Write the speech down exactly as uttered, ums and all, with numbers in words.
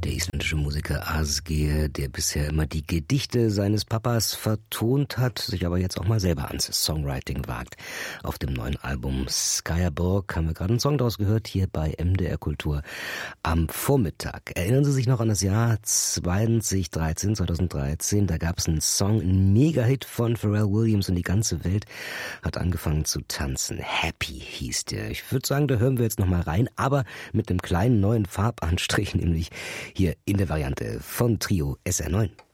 Der isländische Musiker Ásgeir, der bisher immer die Gedichte seines Papas vertont hat, sich aber jetzt auch mal selber ans Songwriting wagt. Auf dem neuen Album Skyaborg haben wir gerade einen Song daraus gehört, hier bei M D R Kultur am Vormittag. Erinnern Sie sich noch an das Jahr zwanzig dreizehn, zweitausenddreizehn? Da gab es einen Song, einen Mega-Hit von Pharrell Williams und die ganze Welt hat angefangen zu tanzen. Happy hieß der. Ich würde sagen, da hören wir jetzt noch mal rein, aber mit einem kleinen neuen Farbanstrich, nämlich hier in der Variante von Trio S R neun.